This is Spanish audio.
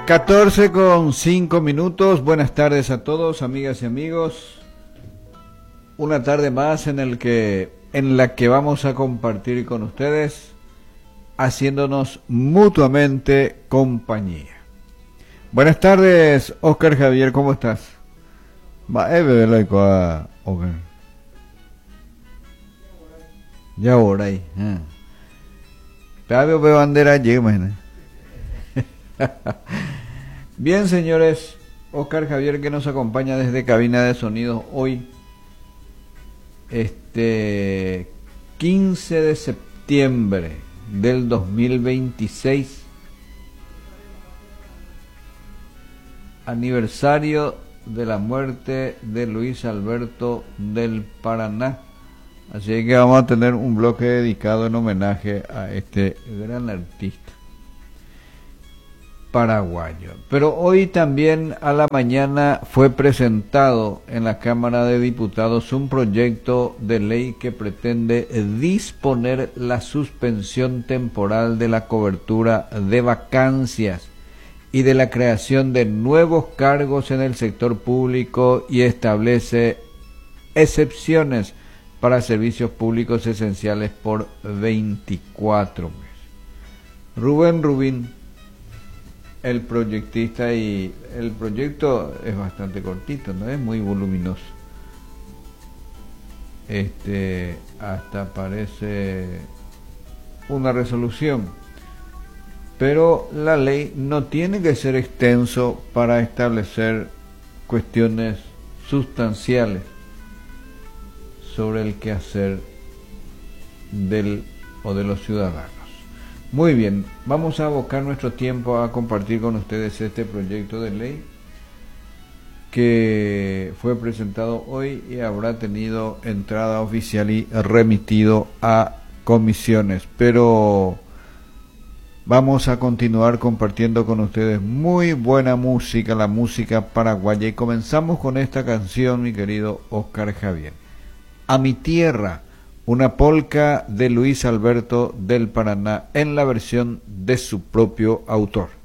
14:05. Buenas tardes a todos, amigas y amigos. Una tarde más en la que vamos a compartir con ustedes, haciéndonos mutuamente compañía. Buenas tardes, Oscar Javier, ¿cómo estás? Oscar. Ya ahora ahí. Veo bandera llega. Bien, señores, Oscar Javier que nos acompaña desde cabina de sonidos hoy, 15 de septiembre del 2026, aniversario de la muerte de Luis Alberto del Paraná. Así que vamos a tener un bloque dedicado en homenaje a este gran artista paraguayo. Pero hoy también a la mañana fue presentado en la Cámara de Diputados un proyecto de ley que pretende disponer la suspensión temporal de la cobertura de vacancias y de la creación de nuevos cargos en el sector público y establece excepciones para servicios públicos esenciales por 24 meses. Rubén Rubín, el proyectista, y el proyecto es bastante cortito, no es muy voluminoso. Hasta parece una resolución, pero la ley no tiene que ser extenso para establecer cuestiones sustanciales sobre el quehacer de los ciudadanos. Muy bien, vamos a abocar nuestro tiempo a compartir con ustedes este proyecto de ley que fue presentado hoy y habrá tenido entrada oficial y remitido a comisiones. Pero vamos a continuar compartiendo con ustedes muy buena música, la música paraguaya, y comenzamos con esta canción, mi querido Oscar Javier. A mi tierra, una polca de Luis Alberto del Paraná en la versión de su propio autor.